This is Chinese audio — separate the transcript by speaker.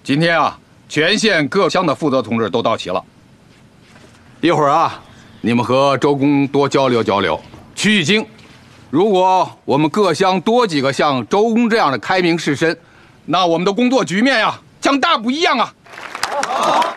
Speaker 1: 今天啊，全县各乡的负责同志都到齐了。一会儿啊，你们和周公多交流交流，取取经。如果我们各乡多几个像周公这样的开明士绅，那我们的工作局面呀，将大不一样啊！